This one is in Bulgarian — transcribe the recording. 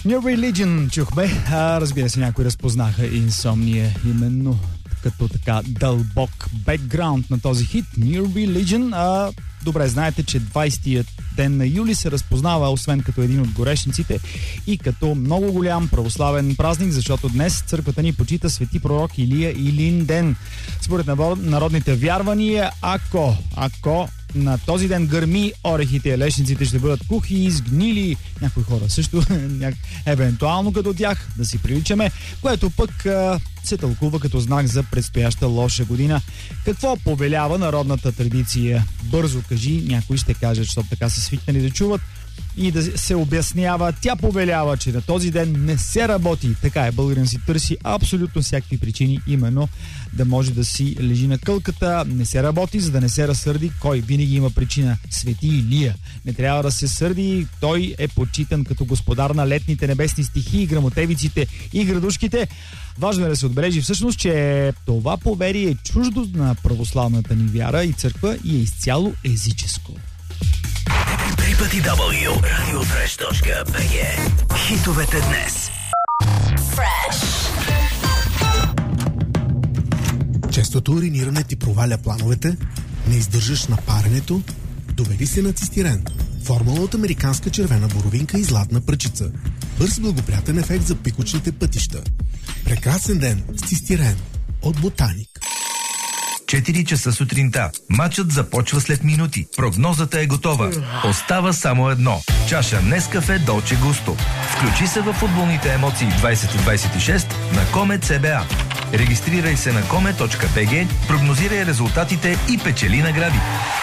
New Religion чухме. Разбира се, някои разпознаха Insomnia именно като така дълбок бекграунд на този хит. New Religion. Добре знаете, че 20-тият ден на юли се разпознава освен като един от горешниците и като много голям православен празник, защото днес църквата ни почита свети пророк Илия Илин ден. Според народните вярвания, ако на този ден гърми, орехите и лешниците ще бъдат кухи и изгнили. Някои хора също, евентуално като тях, да си приличаме, което пък се тълкува като знак за предстояща лоша година. Какво повелява народната традиция? Бързо кажи, някои ще кажат, защото така са свикнали да чуват и да се обяснява. Тя повелява, че на този ден не се работи. Така е, българин си търси абсолютно всякакви причини, именно да може да си лежи на кълката. Не се работи, за да не се разсърди. Кой? Винаги има причина. Свети Илия. Не трябва да се сърди. Той е почитан като господар на летните небесни стихии, грамотевиците и градушките. Важно е да се отбележи всъщност, че това поверие е чуждо на православната ни вяра и църква и е изцяло езическо. www.radiotrash.bg. Хитовете днес. Честото уриниране ти проваля плановете, не издържаш на паренето, доведи се на цистирен. Формула от американска червена боровинка и златна пръчица. Бърз благоприятен ефект за пикочните пътища. Прекрасен ден с цистирен от Ботаник. 4 часа сутринта. Матчът започва след минути. Прогнозата е готова. Остава само едно. Чаша Нескафе Долче Густо. Включи се в футболните емоции 2026 на Comet CBA. Регистрирай се на comet.bg, прогнозирай резултатите и печели награди.